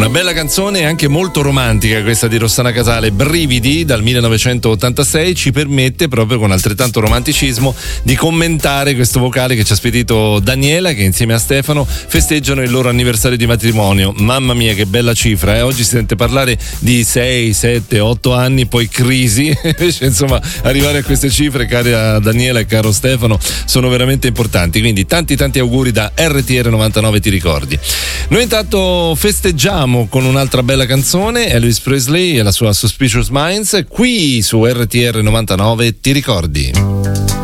Una bella canzone, anche molto romantica, questa di Rossana Casale, Brividi, dal 1986, ci permette proprio con altrettanto romanticismo di commentare questo vocale che ci ha spedito Daniela, che insieme a Stefano festeggiano il loro anniversario di matrimonio. Mamma mia, che bella cifra, eh? Oggi si sente parlare di 6, 7, 8 anni, poi crisi. Invece, insomma, arrivare a queste cifre, cara Daniela e caro Stefano, sono veramente importanti. Quindi tanti auguri da RTR 99, ti ricordi. Noi intanto festeggiamo con un'altra bella canzone, Elvis Presley e la sua Suspicious Minds, qui su RTR 99, ti ricordi?